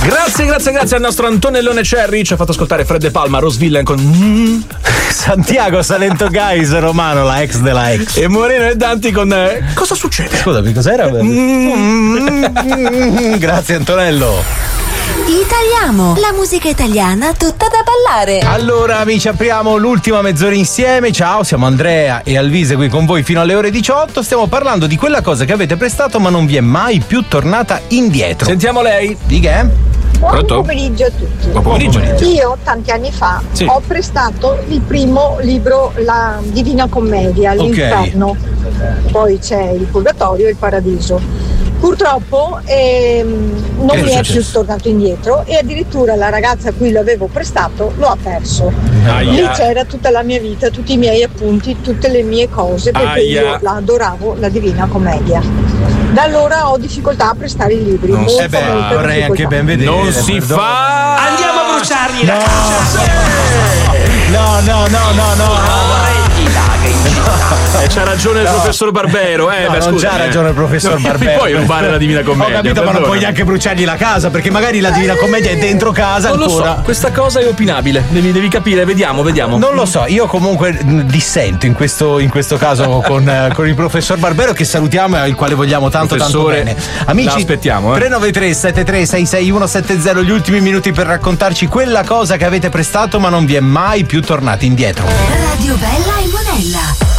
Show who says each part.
Speaker 1: Grazie al nostro Antonellone Cherry, ci ha fatto ascoltare Fred De Palma, Rose Villain con
Speaker 2: Santiago Salento Guys Romano, la ex della ex,
Speaker 1: e Moreno e Danti con Cosa succede?
Speaker 2: Scusami, cos'era? Grazie Antonello.
Speaker 3: Italiamo, la musica italiana tutta da ballare.
Speaker 2: Allora amici, apriamo l'ultima mezz'ora insieme. Ciao, siamo Andrea e Alvise qui con voi fino alle ore 18. Stiamo parlando di quella cosa che avete prestato ma non vi è mai più tornata indietro.
Speaker 1: Sentiamo lei.
Speaker 2: Di che?
Speaker 4: Buon pomeriggio a tutti.
Speaker 1: Buon pomeriggio.
Speaker 4: Io tanti anni fa ho prestato il primo libro, La Divina Commedia, L'Inferno. Poi c'è il Purgatorio e il Paradiso. Purtroppo non mi è più tornato indietro e addirittura la ragazza a cui l'avevo prestato lo ha perso. Lì c'era tutta la mia vita, tutti i miei appunti, tutte le mie cose, perché io la adoravo, la Divina Commedia. Da allora ho difficoltà a prestare i libri.
Speaker 2: Vorrei anche ben vedere.
Speaker 1: Non si fa.
Speaker 5: Andiamo a bruciargli la
Speaker 2: No.
Speaker 1: C'ha ragione il professor Barbero,
Speaker 2: non c'ha ragione il professor Barbero.
Speaker 1: Poi rubare la Divina Commedia.
Speaker 2: Ho capito, ma non puoi neanche bruciargli la casa, perché magari la Divina Commedia è dentro casa
Speaker 1: non
Speaker 2: ancora.
Speaker 1: Lo so, questa cosa è opinabile, devi capire, vediamo.
Speaker 2: Non lo so, io comunque dissento in questo caso con il professor Barbero, che salutiamo e al quale vogliamo tanto bene. Amici,
Speaker 1: aspettiamo.
Speaker 2: 393 73 66170, gli ultimi minuti per raccontarci quella cosa che avete prestato ma non vi è mai più tornati indietro.
Speaker 3: Radio Bella e Monella.